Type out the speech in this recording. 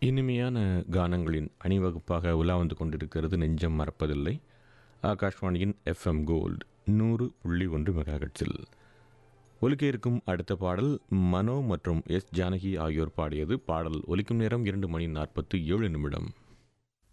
இனிமையான கானங்களின் அணிவகுப்பாக உலா வந்து கொண்டிருக்கிறது நெஞ்சம் மறப்பதில்லை. ஆகாஷ்வாணியின் எஃப்எம் கோல்டு 100.1 மெகாஹெர்ட்ஸில் ஒலிக்க இருக்கும் அடுத்த பாடல் மனோ மற்றும் எஸ் ஜானகி ஆகியோர் பாடியது. பாடல் ஒலிக்கும் நேரம் 2 மணி 47 நிமிடம்.